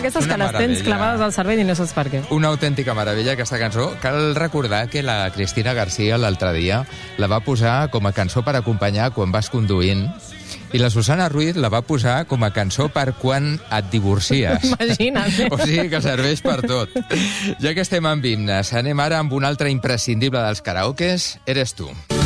d'aquestes que les tens clavades al cervell i no saps per què. Una autèntica meravella, aquesta cançó. Cal recordar que la Cristina García l'altre dia la va posar com a cançó per acompanyar quan vas conduint, i la Susana Ruiz la va posar com a cançó per quan et divorcies. Imagina't. O sigui que serveix per tot. Ja que estem amb himnes, anem ara amb un altre imprescindible dels karaokes, Eres tu.